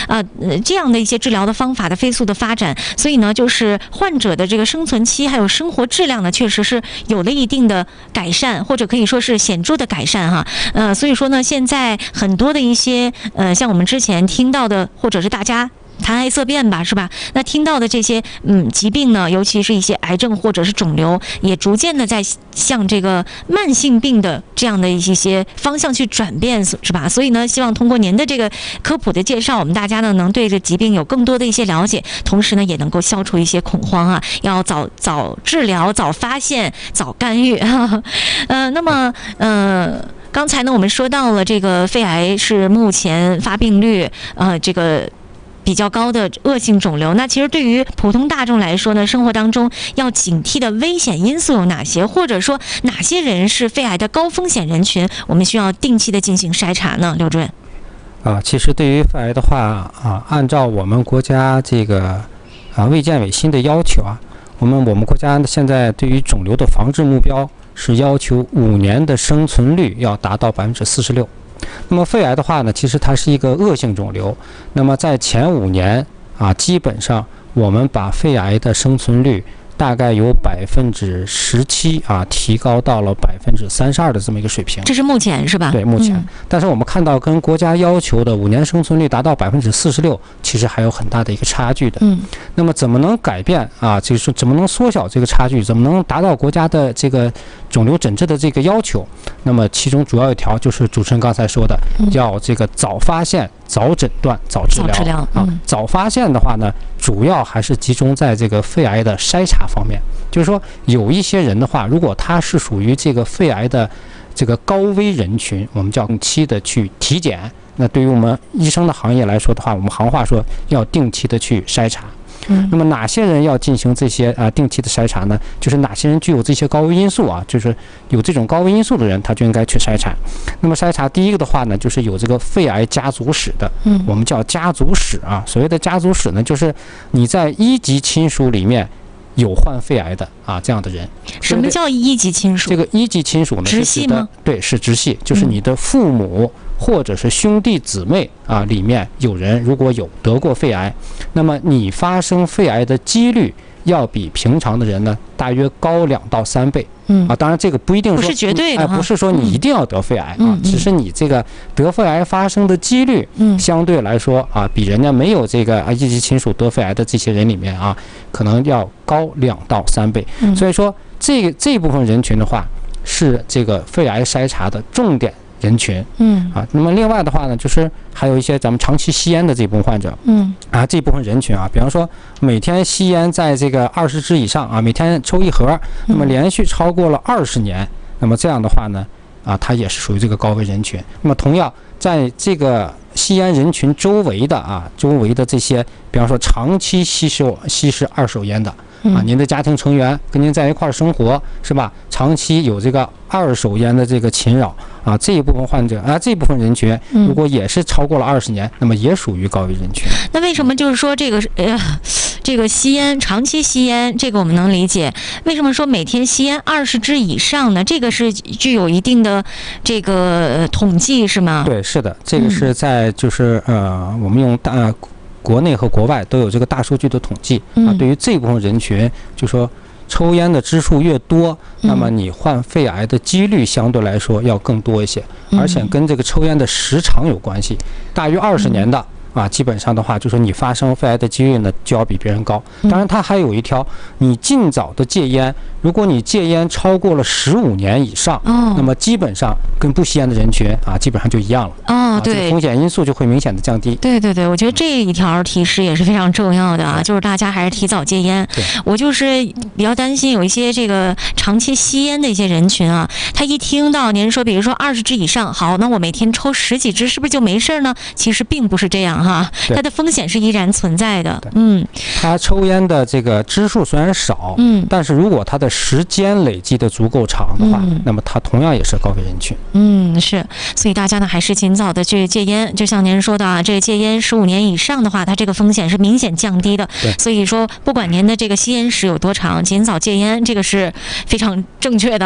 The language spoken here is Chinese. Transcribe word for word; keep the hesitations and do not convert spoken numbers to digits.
啊呃这样的一些治疗的方法的飞速的发展，所以呢，就是患者的这个生存期还有生活质量呢，确实是有了一定的改善，或者可以说是显著的改善哈。呃，所以说呢，现在很多的一些呃，像我们之前听到的，或者是大家谈癌色变吧，是吧？那听到的这些嗯疾病呢，尤其是一些癌症或者是肿瘤，也逐渐的在向这个慢性病的这样的一些方向去转变，是吧？所以呢，希望通过您的这个科普的介绍，我们大家呢能对这疾病有更多的一些了解，同时呢也能够消除一些恐慌啊，要早早治疗、早发现、早干预。呃，那么呃。刚才呢，我们说到了这个肺癌是目前发病率呃这个比较高的恶性肿瘤。那其实对于普通大众来说呢，生活当中要警惕的危险因素有哪些？或者说哪些人是肺癌的高风险人群？我们需要定期的进行筛查呢？刘主任。 啊，其实对于肺癌的话啊，按照我们国家这个啊卫健委新的要求啊，我们我们国家现在对于肿瘤的防治目标是要求五年的生存率要达到百分之四十六。那么肺癌的话呢，其实它是一个恶性肿瘤。那么在前五年啊，基本上我们把肺癌的生存率大概由百分之十七啊提高到了百分之三十二的这么一个水平。 这是目前是吧？ 对，目前。 嗯、 但是我们看到跟国家要求的五年生存率达到百分之四十六，其实还有很大的一个差距的。 嗯。那么怎么能改变啊？就是怎么能缩小这个差距？怎么能达到国家的这个肿瘤诊治的这个要求？那么其中主要一条就是主持人刚才说的，嗯、要这个早发现、早诊断、早治疗。 早治疗啊，嗯、早发现的话呢，主要还是集中在这个肺癌的筛查方面。就是说，有一些人的话，如果他是属于这个肺癌的这个高危人群，我们叫定期的去体检。那对于我们医生的行业来说的话，我们行话说要定期的去筛查。嗯，那么哪些人要进行这些啊、呃、定期的筛查呢？就是哪些人具有这些高危因素啊，就是有这种高危因素的人，他就应该去筛查。那么筛查第一个的话呢，就是有这个肺癌家族史的，嗯，我们叫家族史啊。所谓的家族史呢，就是你在一级亲属里面有患肺癌的啊这样的人。 什么叫一级亲属？ 这个一级亲属呢， 直系吗？ 对，是直系，就是你的父母或者是兄弟姊妹啊里面有人如果有得过肺癌，那么你发生肺癌的几率要比平常的人呢大约高两到三倍。嗯啊，当然这个不一定说不是绝对的， 哎，不是说你一定要得肺癌、 嗯、 啊，只是你这个得肺癌发生的几率，嗯，相对来说啊，比人家没有这个啊一级亲属得肺癌的这些人里面啊，可能要高两到三倍。嗯、所以说这个这部分人群的话，是这个肺癌筛查的重点人群。嗯啊，那么另外的话呢，就是还有一些咱们长期吸烟的这部分患者。嗯啊，这部分人群啊，比方说每天吸烟在这个二十支以上啊，每天抽一盒，那么连续超过了二十年，那么这样的话呢，啊，它也是属于这个高危人群。那么同样在这个吸烟人群周围的啊，周围的这些，比方说长期吸收吸食二手烟的。啊，您的家庭成员跟您在一块儿生活是吧？长期有这个二手烟的这个侵扰啊，这一部分患者啊，这一部分人群，如果也是超过了二十年，那么也属于高危人群。 那为什么就是说这个呃，这个吸烟长期吸烟，这个我们能理解？为什么说每天吸烟二十支以上呢？这个是具有一定的这个统计是吗？ 对，是的，这个是在就是呃，我们用大。呃国内和国外都有这个大数据的统计啊，对于这部分人群，就说抽烟的支数越多，那么你患肺癌的几率相对来说要更多一些，而且跟这个抽烟的时长有关系，大于二十年的。啊，基本上的话，就说你发生肺癌的几率呢，就要比别人高。当然，它还有一条，你尽早的戒烟。如果你戒烟超过了十五年以上，哦，那么基本上跟不吸烟的人群啊，基本上就一样了。 哦，对， 啊、这个风险因素就会明显的降低。 对对对，我觉得这一条提示也是非常重要的啊，就是大家还是提早戒烟。我就是比较担心有一些这个长期吸烟的一些人群啊，他一听到您说，比如说二十支以上，好，那我每天抽十几支，是不是就没事呢？其实并不是这样哈，它的风险是依然存在的。嗯， 他抽烟的这个支数虽然少，嗯，但是如果他的时间累积的足够长的话，嗯、那么他同样也是高危人群。 嗯，是，所以大家呢还是尽早的去戒烟。就像您说的啊，这个戒烟十五年以上的话，它这个风险是明显降低的。所以说，不管您的这个吸烟史有多长，尽早戒烟，这个是非常正确的。